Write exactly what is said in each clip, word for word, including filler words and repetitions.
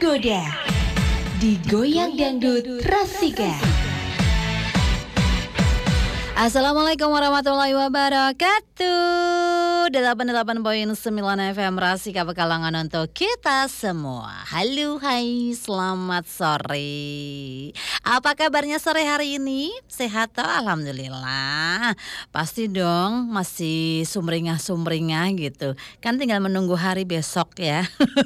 tergoda, digoyang dangdut Rasika. Assalamualaikum warahmatullahi wabarakatuh. delapan puluh delapan koma sembilan F M Rasika Pekalongan untuk kita semua. Halo, hai, selamat sore. Apa kabarnya sore hari ini? Sehat toh? Alhamdulillah. Pasti dong masih sumringah-sumringah gitu. Kan tinggal menunggu hari besok ya.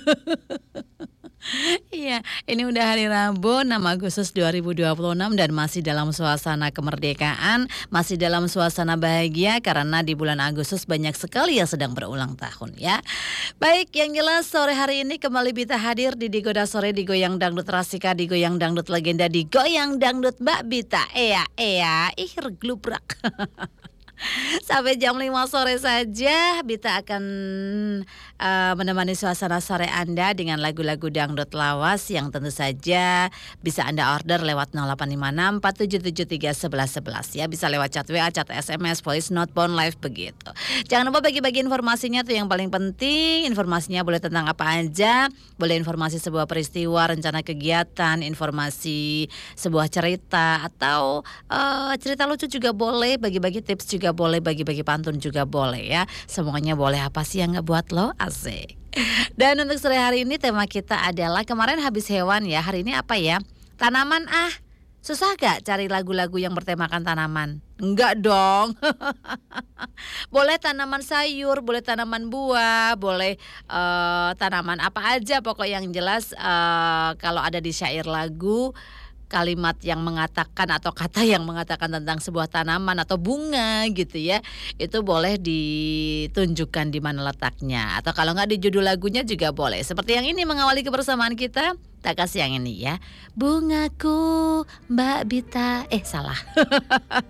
Iya, ini udah hari Rabu enam Agustus dua ribu dua puluh enam dan masih dalam suasana kemerdekaan, masih dalam suasana bahagia karena di bulan Agustus banyak sekali yang sedang berulang tahun ya. Baik, yang jelas sore hari ini kembali Bita hadir di Digoda Sore, di Goyang Dangdut Rasika, di Goyang Dangdut Legenda, di Goyang Dangdut Mbak Bita. Ea, ea, ih glubrak. Sampai jam lima sore saja Bita akan uh, menemani suasana sore Anda dengan lagu-lagu dangdut lawas yang tentu saja bisa Anda order lewat nol delapan lima enam empat tujuh tujuh tiga satu satu satu ya. Bisa lewat chat W A, chat S M S, voice note, phone live begitu. Jangan lupa bagi-bagi informasinya tuh yang paling penting. Informasinya boleh tentang apa aja. Boleh informasi sebuah peristiwa, rencana kegiatan, informasi sebuah cerita, atau uh, cerita lucu juga boleh. Bagi-bagi tips juga boleh, bagi-bagi pantun juga boleh ya. Semuanya boleh. Apa sih yang ngebuat lo asik. Dan untuk sore hari ini tema kita adalah, kemarin habis hewan ya, hari ini apa ya? Tanaman ah. Susah gak cari lagu-lagu yang bertemakan tanaman? Enggak dong. Boleh tanaman sayur, boleh tanaman buah, boleh uh, tanaman apa aja. Pokok yang jelas uh, kalau ada di syair lagu, kalimat yang mengatakan atau kata yang mengatakan tentang sebuah tanaman atau bunga gitu ya, itu boleh ditunjukkan di mana letaknya. Atau kalau nggak di judul lagunya juga boleh. Seperti yang ini mengawali kebersamaan kita, tak kasih yang ini ya. Bungaku Mbak Bita, eh salah.